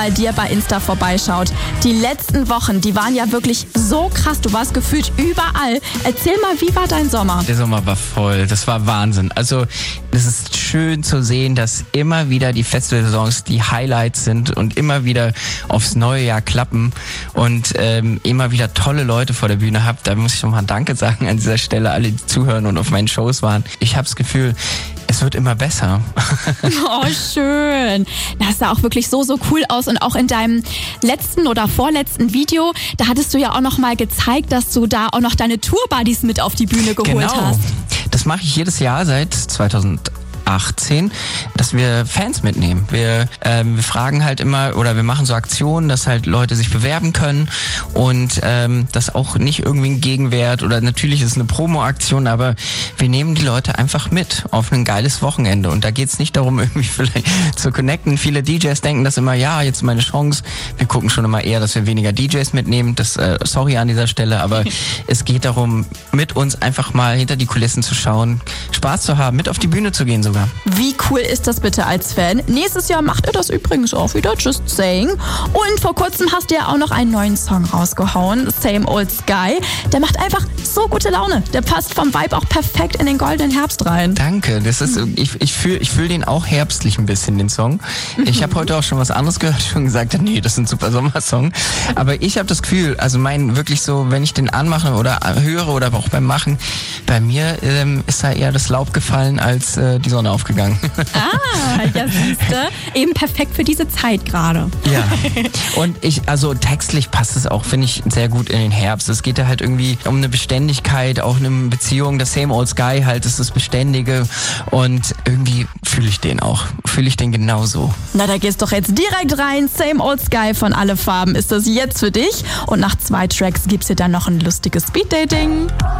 bei dir bei Insta vorbeischaut. Die letzten Wochen, die waren ja wirklich so krass. Du warst gefühlt überall. Erzähl mal, wie war dein Sommer? Der Sommer war voll. Das war Wahnsinn. Also es ist schön zu sehen, dass immer wieder die Festivalsaisons die Highlights sind und immer wieder aufs neue Jahr klappen und immer wieder tolle Leute vor der Bühne habt. Da muss ich nochmal Danke sagen an dieser Stelle, alle, die zuhören und auf meinen Shows waren. Ich habe das Gefühl, es wird immer besser. Oh, schön. Das sah auch wirklich so cool aus. Und auch in deinem letzten oder vorletzten Video, da hattest du ja auch noch mal gezeigt, dass du da auch noch deine Tourbuddies mit auf die Bühne geholt hast. Das mache ich jedes Jahr seit 2018, dass wir Fans mitnehmen. Wir fragen halt immer oder wir machen so Aktionen, dass halt Leute sich bewerben können und das auch nicht irgendwie ein Gegenwert oder natürlich ist es eine Promo-Aktion, aber wir nehmen die Leute einfach mit auf ein geiles Wochenende und da geht's nicht darum, irgendwie vielleicht zu connecten. Viele DJs denken das immer, ja, jetzt meine Chance. Wir gucken schon immer eher, dass wir weniger DJs mitnehmen. Das sorry an dieser Stelle, aber es geht darum, mit uns einfach mal hinter die Kulissen zu schauen, Spaß zu haben, mit auf die Bühne zu gehen sogar. Wie cool ist das bitte als Fan? Nächstes Jahr macht ihr das übrigens auch wieder, just saying. Und vor kurzem hast du ja auch noch einen neuen Song rausgehauen, Same Old Sky. Der macht einfach so gute Laune. Der passt vom Vibe auch perfekt in den goldenen Herbst rein. Danke, das ist, ich fühl den auch herbstlich ein bisschen, den Song. Ich habe heute auch schon was anderes gehört, schon gesagt, nee, das ist ein super Sommersong. Aber ich habe das Gefühl, also wirklich so, wenn ich den anmache oder höre oder auch beim Machen, bei mir ist da eher das Laub gefallen als die Sonne aufgegangen. Ja, siehste. Eben perfekt für diese Zeit gerade. Ja. Und also textlich passt es auch, finde ich, sehr gut in den Herbst. Es geht ja halt irgendwie um eine Beständigkeit, auch eine Beziehung. Das Same Old Sky halt ist das Beständige. Und irgendwie fühle ich den auch. Fühle ich den genauso. Na, da gehst doch jetzt direkt rein. Same Old Sky von Alle Farben ist das jetzt für dich. Und nach 2 Tracks gibt's hier dann noch ein lustiges Speeddating.